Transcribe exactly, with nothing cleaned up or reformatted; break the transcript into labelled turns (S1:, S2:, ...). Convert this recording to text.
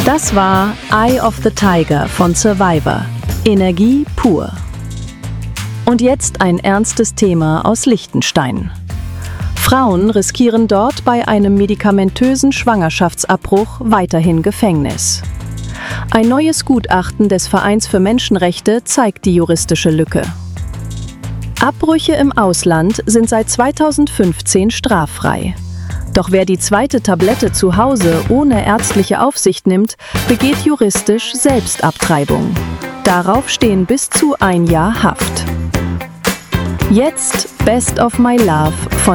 S1: Das war Eye of the Tiger von Survivor. Energie pur. Und jetzt ein ernstes Thema aus Liechtenstein. Frauen riskieren dort bei einem medikamentösen Schwangerschaftsabbruch weiterhin Gefängnis. Ein neues Gutachten des Vereins für Menschenrechte zeigt die juristische Lücke. Abbrüche im Ausland sind seit zweitausendfünfzehn straffrei. Doch wer die zweite Tablette zu Hause ohne ärztliche Aufsicht nimmt, begeht juristisch Selbstabtreibung. Darauf stehen bis zu ein Jahr Haft. Jetzt Best of My Love von